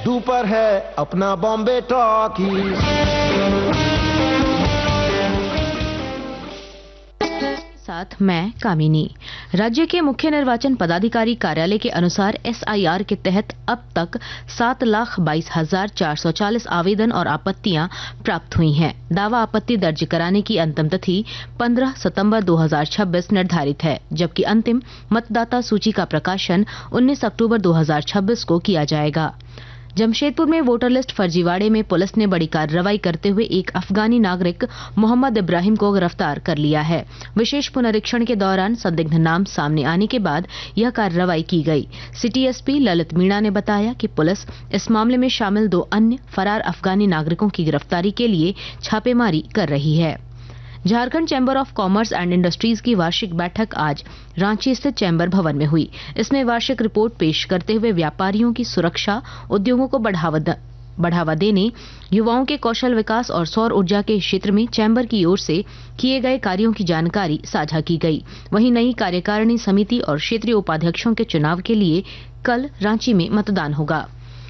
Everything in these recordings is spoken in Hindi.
लड्डू पर है अपना बॉम्बे टॉकीज। साथ मैं कामिनी। राज्य के मुख्य निर्वाचन पदाधिकारी कार्यालय के अनुसार SIR के तहत अब तक 7,22,440 आवेदन और आपत्तियां प्राप्त हुई हैं। दावा आपत्ति दर्ज कराने की अंतिम तिथि 15 सितंबर 2026 निर्धारित है, जबकि अंतिम मतदाता सूची का प्रकाशन 19 अक्टूबर 2026 को किया जाएगा। जमशेदपुर में वोटर लिस्ट फर्जीवाड़े में पुलिस ने बड़ी कार्रवाई करते हुए एक अफगानी नागरिक मोहम्मद इब्राहिम को गिरफ्तार कर लिया है। विशेष पुनरीक्षण के दौरान संदिग्ध नाम सामने आने के बाद यह कार्रवाई की गई। सिटी SP ललित मीणा ने बताया कि पुलिस इस मामले में शामिल 2 अन्य फरार अफगानी नागरिकों की गिरफ्तारी के लिए छापेमारी कर रही है। Jharkhand chamber of commerce and industries की वार्षिक बैठक आज रांची स्थित चैम्बर भवन में हुई। इसमें वार्षिक रिपोर्ट पेश करते हुए व्यापारियों की सुरक्षा, उद्योगों को बढ़ावा देने, युवाओं के कौशल विकास और सौर ऊर्जा के क्षेत्र में चैम्बर की ओर से किए गए कार्यों की जानकारी साझा की गई। वहीं नई कार्यकारिणी समिति और क्षेत्रीय उपाध्यक्षों के चुनाव के लिए कल रांची में मतदान होगा।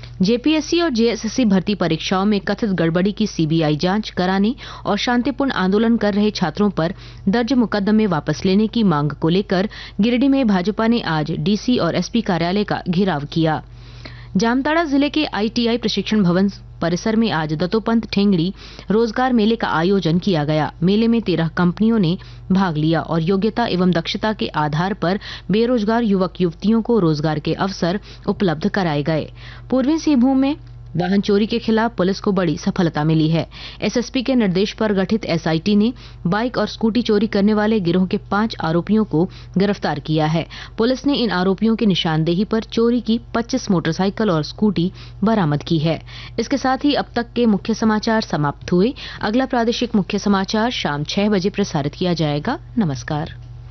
JPSC और JSSC भर्ती परीक्षाओं में कथित गड़बड़ी की CBI जांच कराने और शांतिपूर्ण आंदोलन कर रहे छात्रों पर दर्ज मुकदमे वापस लेने की मांग को लेकर गिरिडीह में भाजपा ने आज DC और SP कार्यालय का घेराव किया। जामताड़ा जिले के ITI प्रशिक्षण भवन परिसर में आज दत्तोपंत ठेंगड़ी रोजगार मेले का आयोजन किया गया। मेले में 13 कंपनियों ने भाग लिया और योग्यता एवं दक्षता के आधार पर बेरोजगार युवक युवतियों को रोजगार के अवसर उपलब्ध कराए गए। पूर्वी सिंहभूम में वाहन चोरी के खिलाफ पुलिस को बड़ी सफलता मिली है। SSP के निर्देश पर गठित SIT ने बाइक और स्कूटी चोरी करने वाले गिरोह के 5 आरोपियों को गिरफ्तार किया है। पुलिस ने इन आरोपियों की निशानदेही पर चोरी की 25 मोटरसाइकिल और स्कूटी बरामद की है। इसके साथ ही अब तक के मुख्य समाचार समाप्त हुए। अगला प्रादेशिक मुख्य समाचार शाम 6 बजे प्रसारित किया जाएगा। नमस्कार।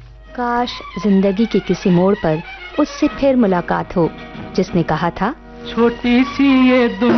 काश जिंदगी के किसी मोड़ पर उससे फिर मुलाकात हो जिसने कहा था, छोटी सी ये